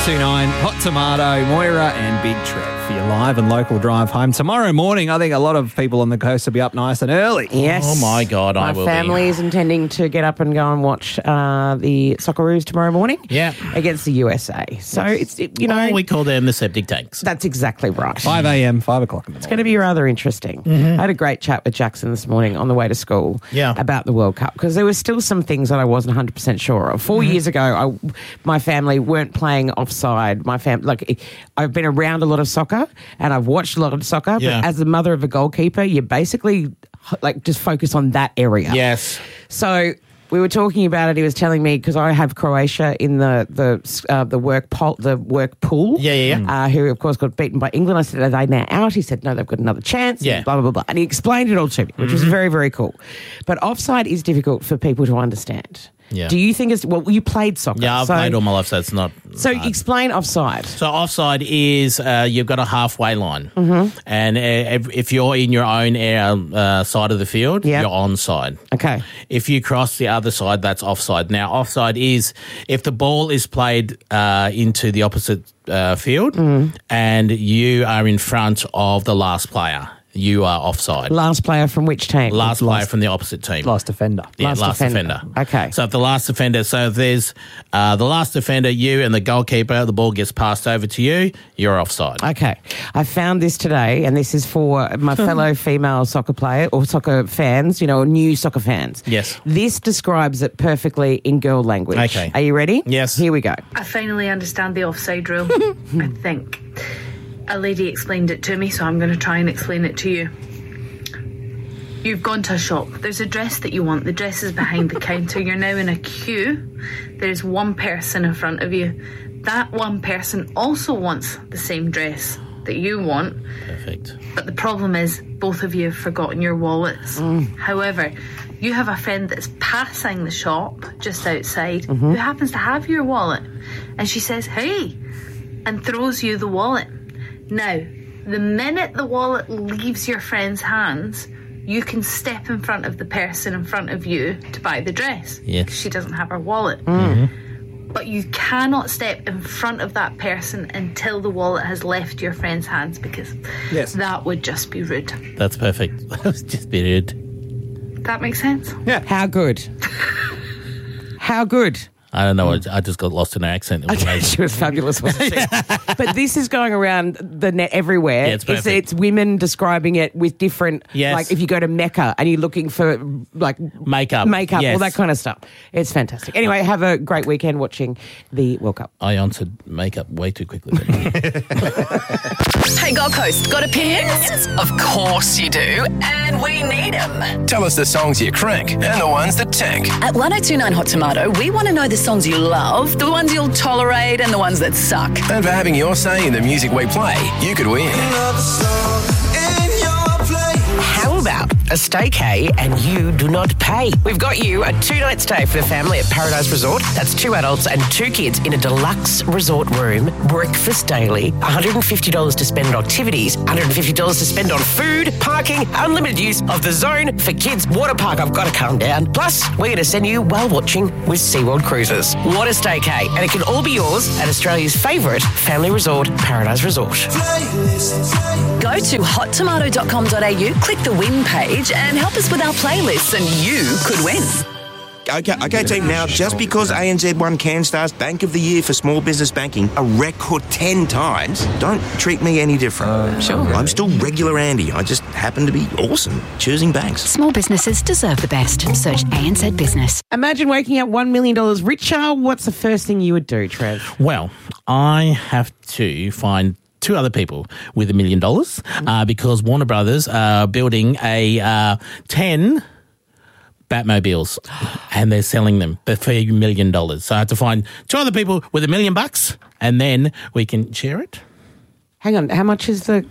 1029, Hot Tomato, Moira and Big Trev for your live and local drive home. Tomorrow morning, I think a lot of people on the coast will be up nice and early. Yes. Oh, my God, I will My family be. is intending to get up and go and watch the Socceroos tomorrow morning against the USA. So, we call them the septic tanks. That's exactly right. 5 a.m., 5 o'clock in the It's morning. going to be rather interesting. I had a great chat with Jackson this morning on the way to school about the World Cup because there were still some things that I wasn't 100% sure of. 4 years ago, my family weren't playing offside. I've been around a lot of soccer and I've watched a lot of soccer, but as the mother of a goalkeeper, you basically just focus on that area. Yes. So we were talking about it. He was telling me because I have Croatia in the work pool. Who of course got beaten by England. I said, "Are they now out?" He said, "No, they've got another chance." Yeah. Blah blah blah. And he explained it all to me, which was very very cool. But offside is difficult for people to understand. Yeah. Do you think you played soccer? Yeah, I've played all my life, so it's not. So hard. explain offside. So offside is you've got a halfway line, and if you're in your own side of the field, you're onside. Okay. If you cross the other side, that's offside. Now, offside is if the ball is played into the opposite field, and you are in front of the last player. You are offside. Last player from which team? Last player from the opposite team. Last defender. Yeah, last defender. Okay. So if the last defender, if there's the last defender, you and the goalkeeper, the ball gets passed over to you, you're offside. Okay. I found this today, and this is for my fellow female soccer player or soccer fans, new soccer fans. Yes. This describes it perfectly in girl language. Okay. Are you ready? Yes. Here we go. I finally understand the offside rule, I think. A lady explained it to me, so I'm going to try and explain it to you. You've gone to a shop. There's a dress that you want. The dress is behind the counter. You're now in a queue. There's one person in front of you. That one person also wants the same dress that you want. Perfect. But the problem is both of you have forgotten your wallets. However, you have a friend that's passing the shop just outside who happens to have your wallet. And she says, "Hey," and throws you the wallet. Now, the minute the wallet leaves your friend's hands, you can step in front of the person in front of you to buy the dress. Yes. She doesn't have her wallet. But you cannot step in front of that person until the wallet has left your friend's hands because that would just be rude. That's perfect. That was just be rude. That makes sense? Yeah. How good? How good? I don't know. I just got lost in her accent. It was amazing. She was fabulous, wasn't she? But this is going around the net everywhere. Yeah, it's perfect. It's women describing it with different, like if you go to Mecca and you're looking for makeup, all that kind of stuff. It's fantastic. Anyway, have a great weekend watching the World Cup. I answered makeup way too quickly. Hey, Gold Coast, got opinions? Of course you do, and we need them. Tell us the songs you crank and the ones that tank. At 1029 Hot Tomato, we want to know the songs you love, the ones you'll tolerate, and the ones that suck. And for having your say in the music we play, you could win. How about a staycay and you do not pay? We've got you a 2-night stay for the family at Paradise Resort. That's 2 adults and 2 kids in a deluxe resort room. Breakfast daily, $150 to spend on activities, $150 to spend on food, parking, unlimited use of the zone for kids. Water park, I've got to calm down. Plus, we're going to send you whale watching with SeaWorld Cruises. What a staycay. And it can all be yours at Australia's favourite family resort, Paradise Resort. Go to hottomato.com.au, click the win page, and help us with our playlists, and you could win. Okay, team. Now, just because ANZ won CanStar's Bank of the Year for small business banking a record 10 times, don't treat me any different. Sure. I'm still regular Andy. I just happen to be awesome choosing banks. Small businesses deserve the best. Search ANZ Business. Imagine waking up $1 million richer. What's the first thing you would do, Trev? Well, I have to find 2 other people with $1 million because Warner Brothers are building a 10 Batmobiles and they're selling them for $1 million. So I have to find 2 other people with $1 million and then we can share it. Hang on, how much is the...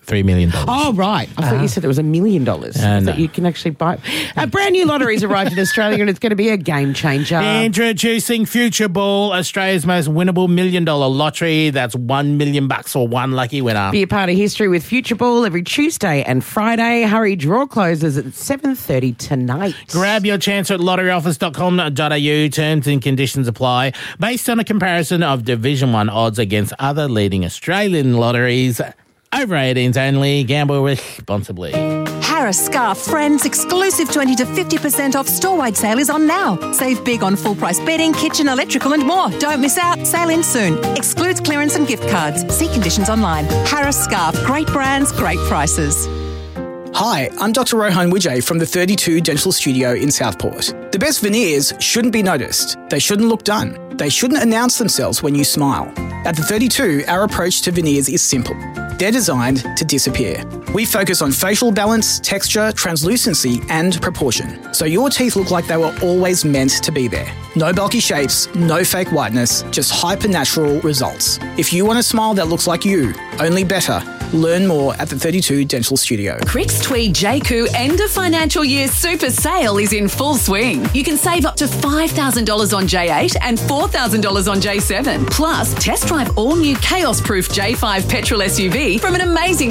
$3 million. Oh, right. I thought you said it was $1 million that you can actually buy. A brand new lottery's arrived in Australia and it's going to be a game changer. Introducing Future Ball, Australia's most winnable $1 million lottery. That's $1 million for one lucky winner. Be a part of history with Future Ball every Tuesday and Friday. Hurry, draw closes at 7:30 tonight. Grab your chance at lotteryoffice.com.au. Terms and conditions apply. Based on a comparison of Division 1 odds against other leading Australian lotteries. Over 18s only. Gamble responsibly. Harris Scarf Friends exclusive 20 to 50% off store-wide sale is on now. Save big on full-price bedding, kitchen, electrical and more. Don't miss out. Sale ends soon. Excludes clearance and gift cards. See conditions online. Harris Scarf. Great brands, great prices. Hi, I'm Dr. Rohan Wijay from the 32 Dental Studio in Southport. The best veneers shouldn't be noticed. They shouldn't look done. They shouldn't announce themselves when you smile. At the 32, our approach to veneers is simple. They're designed to disappear. We focus on facial balance, texture, translucency, and proportion, so your teeth look like they were always meant to be there. No bulky shapes, no fake whiteness, just hyper-natural results. If you want a smile that looks like you, only better. Learn more at the 32 Dental Studio. Cricks Tweed JCOO end of financial year super sale is in full swing. You can save up to $5,000 on J8 and $4,000 on J7. Plus, test drive all new chaos-proof J5 petrol SUV from an amazing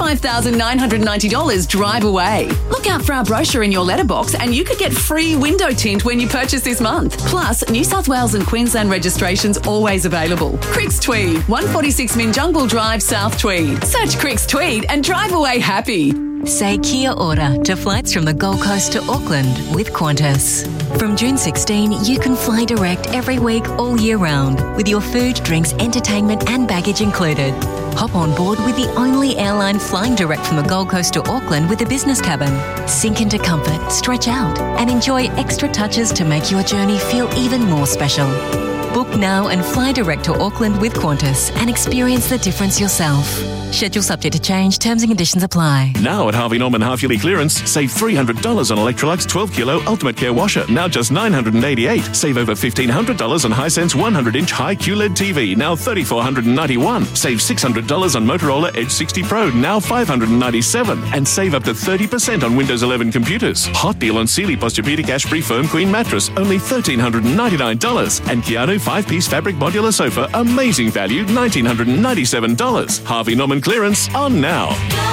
$25,990 drive away. Look out for our brochure in your letterbox and you could get free window tint when you purchase this month. Plus, New South Wales and Queensland registrations always available. Cricks Tweed, 146 Minjungbul Drive, South Tweed. Search Cricks Tweed and drive away happy. Say kia ora to flights from the Gold Coast to Auckland with Qantas. From June 16, you can fly direct every week all year round with your food, drinks, entertainment and baggage included. Hop on board with the only airline flying direct from the Gold Coast to Auckland with a business cabin. Sink into comfort, stretch out and enjoy extra touches to make your journey feel even more special. Book now and fly direct to Auckland with Qantas and experience the difference yourself. Schedule subject to change. Terms and conditions apply. Now at Harvey Norman half-yearly clearance, save $300 on Electrolux 12-kilo Ultimate Care washer, now just $988. Save over $1,500 on Hisense 100-inch high QLED TV, now $3,491. Save $600 on Motorola Edge 60 Pro, now $597. And save up to 30% on Windows 11 computers. Hot deal on Sealy Posturepedic Ashbury Firm Queen mattress, only $1,399. And Keanu 5-piece fabric modular sofa, amazing value, $1,997. Harvey Norman clearance on now.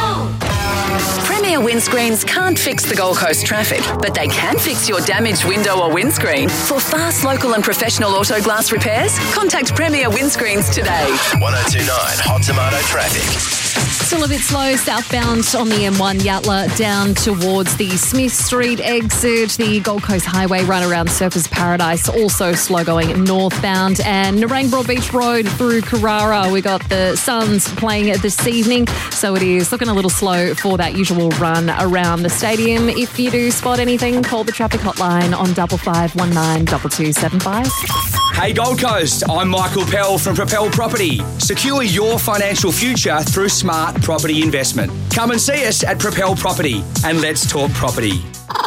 Premier windscreens can't fix the Gold Coast traffic, but they can fix your damaged window or windscreen. For fast, local and professional auto glass repairs, contact Premier Windscreens today. 1029 Hot Tomato traffic. Still a bit slow southbound on the M1 Yatala down towards the Smith Street exit. The Gold Coast Highway run around Surfers Paradise also slow going northbound. And Nerang Broadbeach Road through Carrara. We got the Suns playing this evening, so it is looking a little slow for that usual run around the stadium. If you do spot anything, call the traffic hotline on 5519 2275. Hey Gold Coast, I'm Michael Pell from Propel Property. Secure your financial future through smart property investment. Come and see us at Propel Property and let's talk property.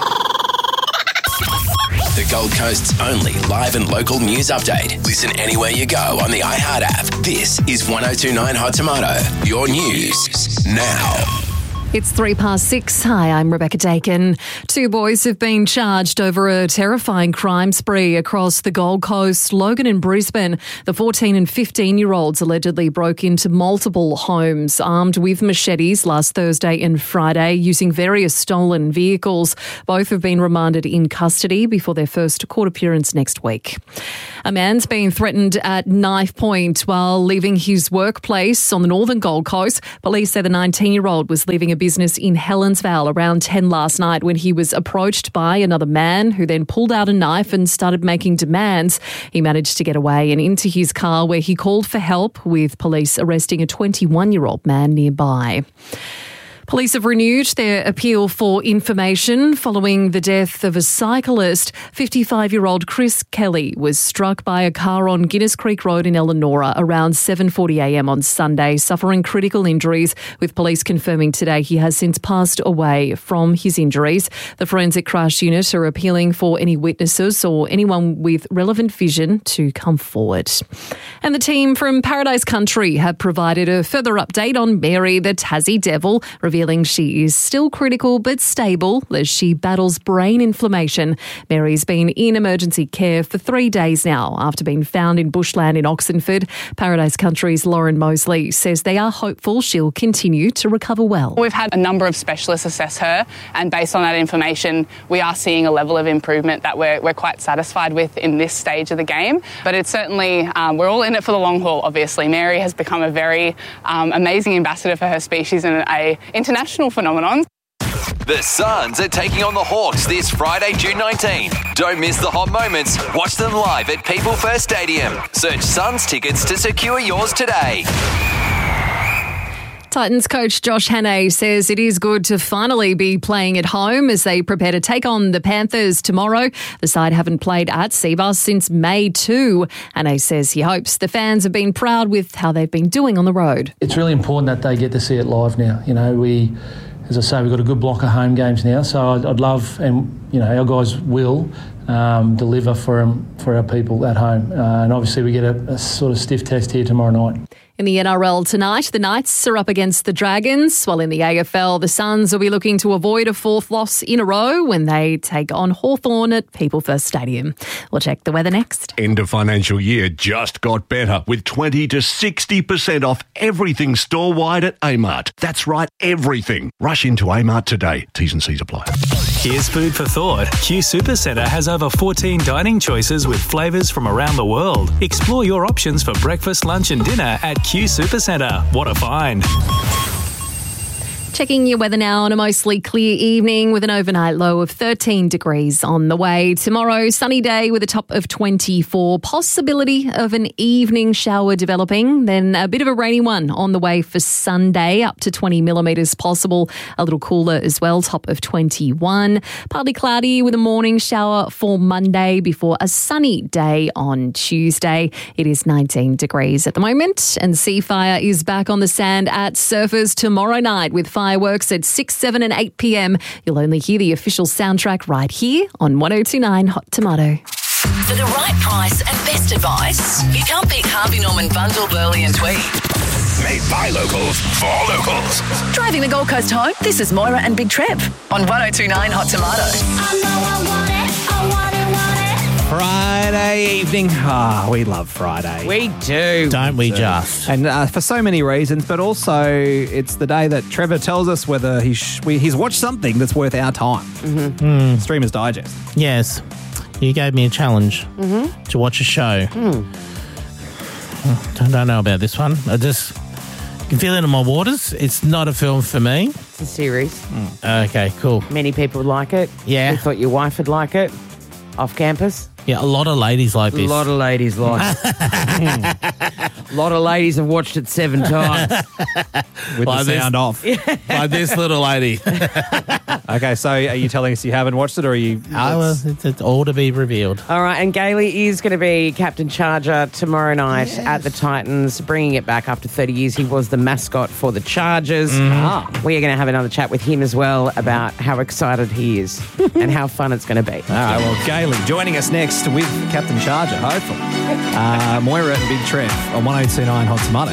The Gold Coast's only live and local news update. Listen anywhere you go on the iHeart app. This is 1029 Hot Tomato, your news now. It's 6:03. Hi, I'm Rebecca Dakin. 2 boys have been charged over a terrifying crime spree across the Gold Coast, Logan and Brisbane. The 14 and 15-year-olds allegedly broke into multiple homes armed with machetes last Thursday and Friday using various stolen vehicles. Both have been remanded in custody before their first court appearance next week. A man's been threatened at knife point while leaving his workplace on the northern Gold Coast. Police say the 19-year-old was leaving a business in Helensvale around 10 last night when he was approached by another man who then pulled out a knife and started making demands. He managed to get away and into his car where he called for help, with police arresting a 21-year-old man nearby. Police have renewed their appeal for information following the death of a cyclist. 55-year-old Chris Kelly was struck by a car on Guinness Creek Road in Elanora around 7:40am on Sunday, suffering critical injuries, with police confirming today he has since passed away from his injuries. The Forensic Crash Unit are appealing for any witnesses or anyone with relevant vision to come forward. And the team from Paradise Country have provided a further update on Mary the Tassie Devil, revealing she is still critical but stable as she battles brain inflammation. Mary's been in emergency care for 3 days now after being found in bushland in Oxenford. Paradise Country's Lauren Mosley says they are hopeful she'll continue to recover well. We've had a number of specialists assess her, and based on that information, we are seeing a level of improvement that we're quite satisfied with in this stage of the game. But it's certainly, we're all in it for the long haul, obviously. Mary has become a very amazing ambassador for her species and a international phenomenon. The Suns are taking on the Hawks this Friday, June 19. Don't miss the hot moments. Watch them live at People First Stadium. Search Suns tickets to secure yours today. Titans coach Josh Hannay says it is good to finally be playing at home as they prepare to take on the Panthers tomorrow. The side haven't played at Seabus since May 2. Hannay says he hopes the fans have been proud with how they've been doing on the road. It's really important that they get to see it live now. You know, as I say, we've got a good block of home games now, so I'd love, and you know, our guys will deliver for our people at home. And obviously we get a sort of stiff test here tomorrow night. In the NRL tonight, the Knights are up against the Dragons, while in the AFL, the Suns will be looking to avoid a fourth loss in a row when they take on Hawthorn at People First Stadium. We'll check the weather next. End of financial year just got better with 20 to 60% off everything store-wide at Amart. That's right, everything. Rush into Amart today. T's and C's apply. Here's food for thought. Q Supercentre has over 14 dining choices with flavours from around the world. Explore your options for breakfast, lunch and dinner at Q Supercentre. What a find. Checking your weather now on a mostly clear evening with an overnight low of 13 degrees on the way. Tomorrow, sunny day with a top of 24. Possibility of an evening shower developing. Then a bit of a rainy one on the way for Sunday, up to 20 millimetres possible. A little cooler as well, top of 21. Partly cloudy with a morning shower for Monday before a sunny day on Tuesday. It is 19 degrees at the moment. And Seafire is back on the sand at Surfers tomorrow night with fireworks at 6, 7 and 8 p.m. You'll only hear the official soundtrack right here on 1029 Hot Tomato. For the right price and best advice, you can't beat Harvey Norman Bundle, Burley and Tweed. Made by locals for locals. Driving the Gold Coast home, this is Moira and Big Trev on 1029 Hot Tomato. I know I want it, I want it, want it. Friday evening. We love Friday. We do. Don't we just? And for so many reasons, but also it's the day that Trevor tells us whether he's watched something that's worth our time. Mm-hmm. Streamer's Digest. Yes. You gave me a challenge to watch a show. Don't know about this one. I just can feel it in my waters. It's not a film for me. It's a series. Okay, cool. Many people like it. Yeah. We thought your wife would like it. Off campus. Yeah, a lot of ladies like this. A lot of ladies like it. A lot of ladies have watched it 7 times. With the sound off. By this little lady. Okay, so are you telling us you haven't watched it, or are you... It's all to be revealed. All right, and Gailey is going to be Captain Charger tomorrow night at the Titans, bringing it back after 30 years. He was the mascot for the Chargers. We are going to have another chat with him as well about how excited he is and how fun it's going to be. All right, well, Gailey joining us next with Captain Charger, hopefully. Moira and Big Trev on 1029 Hot Tomato.